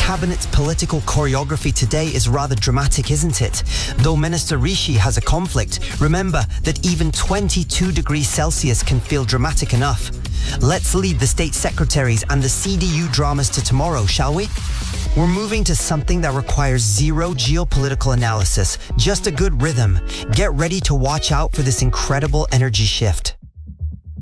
cabinet's political choreography today is rather dramatic, isn't it? Though Minister Rishi has a conflict, remember that even 22 degrees Celsius can feel dramatic enough. Let's leave the state secretaries and the CDU dramas to tomorrow, shall we? We're moving to something that requires zero geopolitical analysis, just a good rhythm. Get ready to watch out for this incredible energy shift.